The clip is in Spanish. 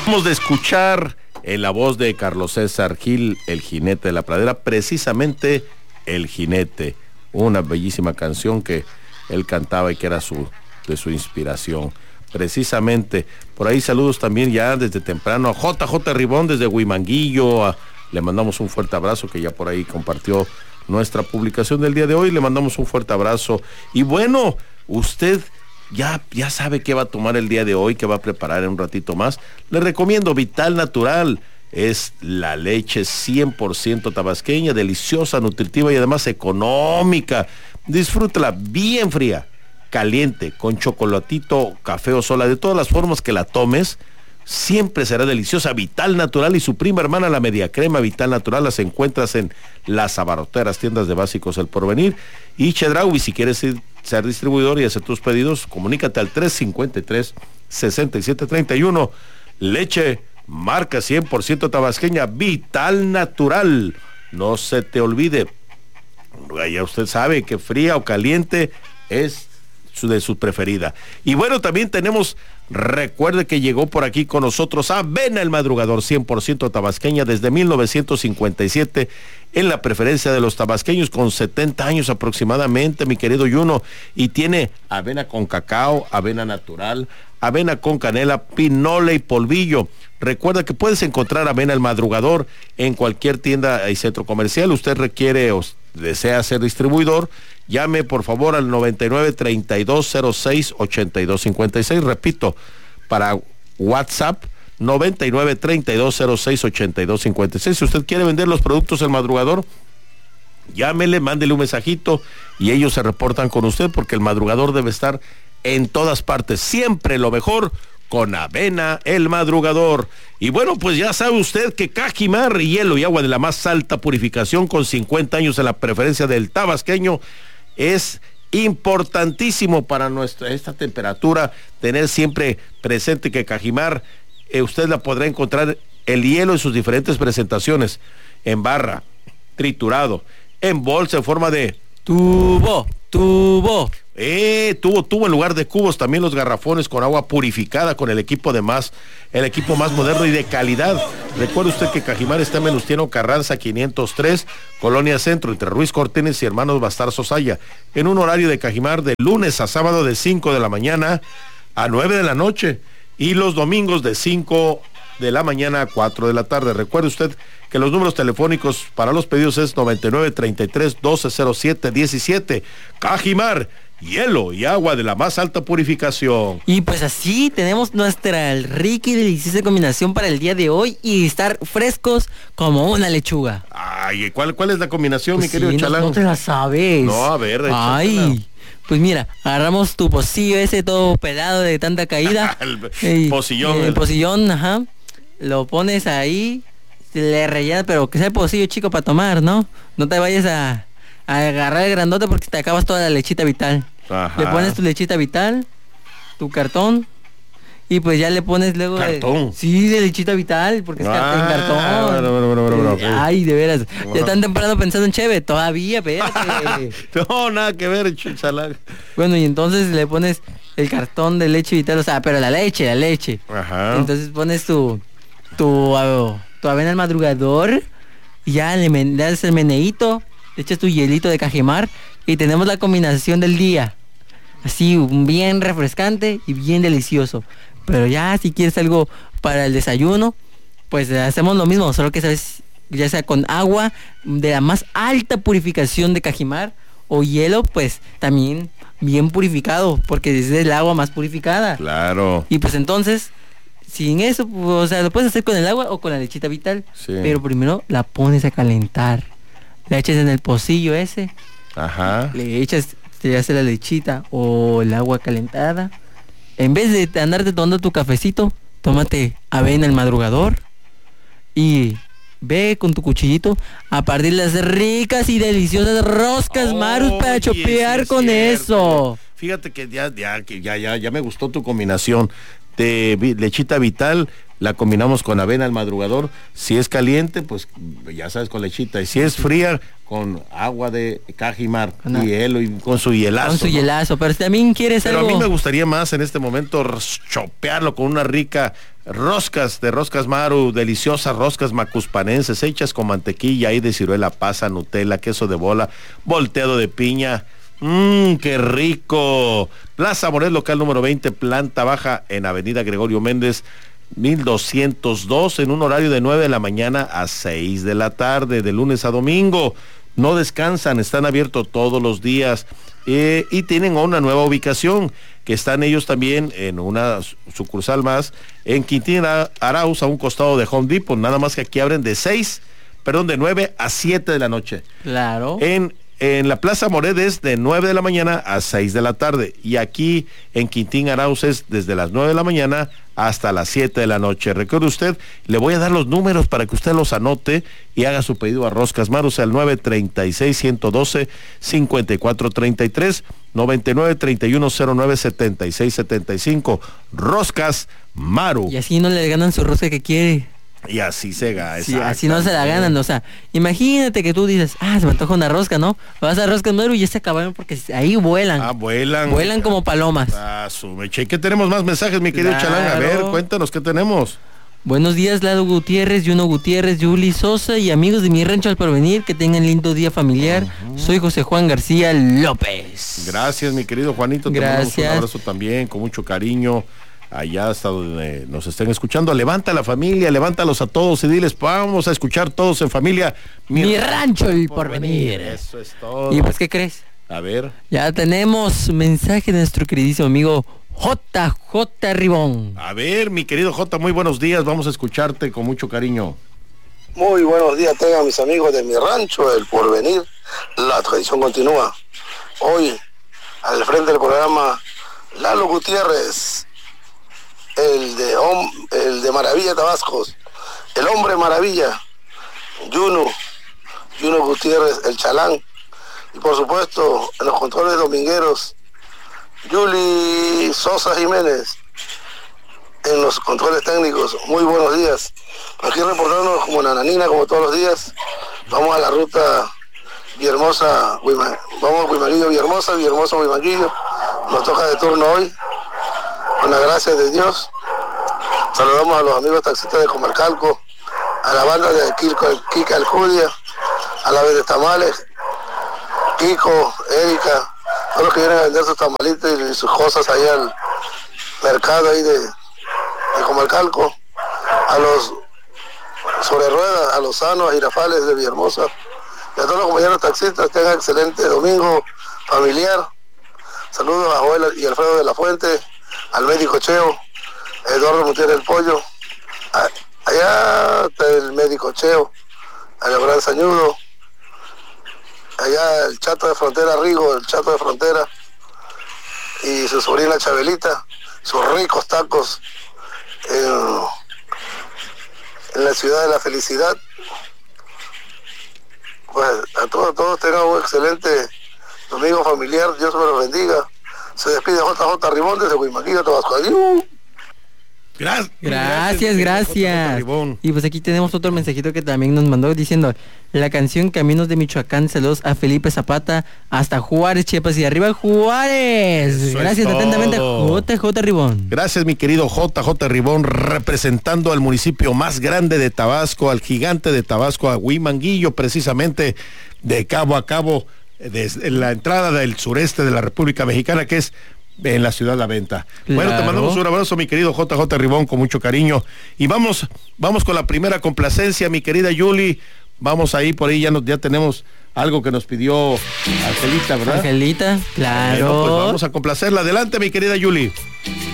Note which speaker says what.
Speaker 1: Vamos de escuchar en la voz de Carlos César Gil, el jinete de la pradera, precisamente El Jinete, una bellísima canción que él cantaba y que era de su inspiración. Precisamente, por ahí saludos también ya desde temprano a JJ Ribón desde Huimanguillo, le mandamos un fuerte abrazo que ya por ahí compartió nuestra publicación del día de hoy, le mandamos un fuerte abrazo. Y bueno, usted ya sabe qué va a tomar el día de hoy, qué va a preparar en un ratito más. Le recomiendo Vital Natural, es la leche 100% tabasqueña, deliciosa, nutritiva y además económica. Disfrútala bien fría, caliente, con chocolatito, café o sola, de todas las formas que la tomes, siempre será deliciosa. Vital Natural y su prima hermana, la Media Crema Vital Natural, las encuentras en las abarroteras, tiendas de básicos El Porvenir y Chedraui. Si quieres ser distribuidor y hacer tus pedidos, comunícate al 353-6731. Leche marca 100% tabasqueña, Vital Natural. No se te olvide, ya usted sabe que fría o caliente es de su preferida. Y bueno, también tenemos, recuerde que llegó por aquí con nosotros Avena el Madrugador, 100% tabasqueña desde 1957 en la preferencia de los tabasqueños, con 70 años aproximadamente, mi querido Yuno, y tiene avena con cacao, avena natural, avena con canela, pinole y polvillo. Recuerda que puedes encontrar Avena el Madrugador en cualquier tienda y centro comercial. Usted requiere o desea ser distribuidor, llame por favor al 99-3206-8256. Repito, para WhatsApp, 99-3206-8256. Si usted quiere vender los productos del Madrugador, llámele, mándele un mensajito y ellos se reportan con usted, porque el Madrugador debe estar en todas partes. Siempre lo mejor con Avena el Madrugador. Y bueno, pues ya sabe usted que Cajimar, hielo y agua de la más alta purificación, con 50 años en la preferencia del tabasqueño, es importantísimo para esta temperatura, tener siempre presente que Cajimar, usted la podrá encontrar el hielo en sus diferentes presentaciones, en barra, triturado, en bolsa en forma de tubo en lugar de cubos, también los garrafones con agua purificada con el equipo más moderno y de calidad. Recuerde usted que Cajimar está en Venustiano Carranza 503, Colonia Centro, entre Ruiz Cortines y Hermanos Bastar Sosaya, en un horario de Cajimar de lunes a sábado de 5 de la mañana a 9 de la noche y los domingos de 5 de la mañana a 4 de la tarde. Recuerde usted que los números telefónicos para los pedidos es 99-33-1207-17. Cajimar, hielo y agua de la más alta purificación.
Speaker 2: Y pues así tenemos nuestra rica y deliciosa combinación para el día de hoy y estar frescos como una lechuga.
Speaker 1: Ay, ¿cuál es la combinación,
Speaker 2: pues
Speaker 1: mi querido Chalán?
Speaker 2: No te la sabes.
Speaker 1: No, a ver,
Speaker 2: ay, pues mira, agarramos tu pocillo ese todo pelado de tanta caída.
Speaker 1: el pocillón.
Speaker 2: El pocillón, ajá. Lo pones ahí, le rellenas, pero que sea el pocillo chico para tomar, ¿no? No te vayas a agarrar el grandote porque te acabas toda la lechita Vital. Ajá. Le pones tu lechita Vital, tu cartón, y pues ya le pones luego
Speaker 1: ¿cartón?
Speaker 2: Sí, de lechita Vital, porque es cartón.
Speaker 1: Bueno.
Speaker 2: Ay, de veras. Bueno. Ya tan temprano pensando en cheve, todavía, espérate.
Speaker 1: No, nada que ver, Chalán.
Speaker 2: Bueno, y entonces le pones el cartón de leche Vital, o sea, pero la leche. Ajá. Entonces pones tu Avena el Madrugador, y ya le das el meneíto, le echas tu hielito de Cajimar y tenemos la combinación del día. Así, bien refrescante y bien delicioso. Pero ya si quieres algo para el desayuno, pues hacemos lo mismo, solo que sabes, ya sea con agua de la más alta purificación de Cajimar o hielo, pues también bien purificado, porque es el agua más purificada.
Speaker 1: Claro.
Speaker 2: Y pues entonces, sin eso, o sea, lo puedes hacer con el agua o con la lechita Vital.
Speaker 1: Sí.
Speaker 2: Pero primero la pones a calentar. La echas en el pocillo ese.
Speaker 1: Ajá.
Speaker 2: Le echas, te hace la lechita o el agua calentada. En vez de andarte tomando tu cafecito, tómate Avena el Madrugador y ve con tu cuchillito a partir las ricas y deliciosas roscas Marus para chopear con eso.
Speaker 1: Fíjate que ya me gustó tu combinación de lechita Vital, la combinamos con avena al madrugador. Si es caliente, pues ya sabes, con lechita. Y si es fría, con agua de Cajimar y hielo y con su hielazo.
Speaker 2: Con su hielazo, pero si también quieres
Speaker 1: pero
Speaker 2: algo...
Speaker 1: a mí me gustaría más en este momento chopearlo con una rica roscas de Roscas Maru, deliciosas roscas macuspanenses hechas con mantequilla ahí de ciruela, pasa, Nutella, queso de bola, volteado de piña. ¡Qué rico! Plaza Moret, local número 20, planta baja en Avenida Gregorio Méndez, 1202, en un horario de 9 de la mañana a 6 de la tarde, de lunes a domingo. No descansan, están abiertos todos los días y tienen una nueva ubicación, que están ellos también en una sucursal más, en Quintín Arauz, a un costado de Home Depot, nada más que aquí abren de 9 a 7 de la noche.
Speaker 2: Claro.
Speaker 1: En la Plaza Moret es de 9 de la mañana a 6 de la tarde. Y aquí en Quintín Arauz es desde las 9 de la mañana hasta las 7 de la noche. Recuerde usted, le voy a dar los números para que usted los anote y haga su pedido a Roscas Maru, al 936-112-5433, 99-3109-7675. Roscas Maru.
Speaker 2: Y así no le ganan su rosca que quiere.
Speaker 1: Y así se gana.
Speaker 2: Sí, así no se la ganan, o sea, imagínate que tú dices, se me antoja una rosca, ¿no? Vas a Roscas Maru y ya se acabaron porque ahí vuelan.
Speaker 1: Vuelan.
Speaker 2: Vuelan como palomas.
Speaker 1: Su meche. ¿Qué tenemos más mensajes, mi querido Chalán? A ver, cuéntanos, ¿qué tenemos?
Speaker 2: Buenos días, Lalo Gutiérrez, Juno Gutiérrez, Yuli Sosa y amigos de Mi Rancho al Porvenir, que tengan lindo día familiar. Soy José Juan García López.
Speaker 1: Gracias, mi querido Juanito.
Speaker 2: Gracias.
Speaker 1: Te mandamos un abrazo también, con mucho cariño. Allá hasta donde nos estén escuchando, levanta a la familia, levántalos a todos y diles, vamos a escuchar todos en familia
Speaker 2: Mi Rancho el Porvenir.
Speaker 1: Eso es todo.
Speaker 2: ¿Y pues qué crees?
Speaker 1: A ver.
Speaker 2: Ya tenemos mensaje de nuestro queridísimo amigo JJ Ribón.
Speaker 1: A ver, mi querido J, muy buenos días, vamos a escucharte con mucho cariño.
Speaker 3: Muy buenos días tengan mis amigos de Mi Rancho el Porvenir. La tradición continúa. Hoy, al frente del programa, Lalo Gutiérrez, el de Maravilla Tabascos, el hombre maravilla, Juno Gutiérrez, el Chalán, y por supuesto en los controles domingueros, Yuli Sosa Jiménez, en los controles técnicos. Muy buenos días. Aquí reportándonos como Nananina, como todos los días. Vamos a la ruta Villahermosa, vamos a Guimaguillo, Villahermosa, Guimaguillo. Nos toca de turno hoy, con la gracia de Dios. Saludamos a los amigos taxistas de Comalcalco, a la banda de Kika Aljudia, a la vez de Tamales, Kiko, Erika, todos los que vienen a vender sus tamalitos y sus cosas ahí al mercado ahí de Comalcalco, a los sobre ruedas, a los sanos, a Girafales de Villahermosa, y a todos los compañeros taxistas. Tengan excelente domingo familiar. Saludos a Joel y Alfredo de la Fuente, al médico Cheo, Eduardo Mutier el Pollo, allá el médico Cheo, a Abraham Sañudo, allá el Chato de Frontera Rigo, el Chato de Frontera, y su sobrina Chabelita, sus ricos tacos en la ciudad de la felicidad. Pues a todos tengan un excelente domingo familiar, Dios me los bendiga. Se despide JJ Ribón desde Guimaquillo, Tabasco. Adiós.
Speaker 2: Gracias. Y pues aquí tenemos otro mensajito que también nos mandó diciendo la canción Caminos de Michoacán, saludos a Felipe Zapata hasta Juárez, Chiapas, y arriba Juárez. Eso gracias atentamente, JJ Ribón.
Speaker 1: Gracias, mi querido JJ Ribón, representando al municipio más grande de Tabasco, al gigante de Tabasco, a Huimanguillo, precisamente de cabo a cabo, desde la entrada del sureste de la República Mexicana, que es en la ciudad La Venta. Claro. Bueno, te mandamos un abrazo, mi querido JJ Ribón, con mucho cariño. Y vamos con la primera complacencia, mi querida Yuli. Vamos ahí, por ahí ya tenemos algo que nos pidió Angelita, ¿verdad?
Speaker 2: Angelita, claro.
Speaker 1: Bueno, pues vamos a complacerla. Adelante, mi querida Yuli.